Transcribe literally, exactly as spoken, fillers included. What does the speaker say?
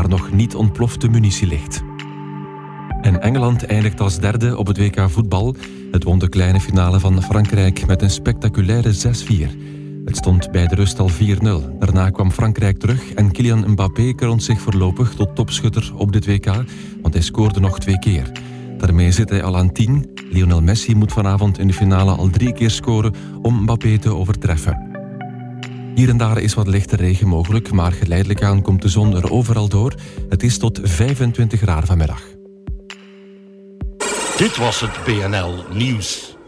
waar nog niet ontplofte munitie ligt. En Engeland eindigt als derde op het W K voetbal. Het won de kleine finale van Frankrijk met een spectaculaire zes vier. Het stond bij de rust al vier nul. Daarna kwam Frankrijk terug en Kylian Mbappé kroont zich voorlopig tot topschutter op dit W K, want hij scoorde nog twee keer. Daarmee zit hij al aan tien. Lionel Messi moet vanavond in de finale al drie keer scoren om Mbappé te overtreffen. Hier en daar is wat lichte regen mogelijk, maar geleidelijk aan komt de zon er overal door. Het is tot vijfentwintig graden vanmiddag. Dit was het B N L Nieuws.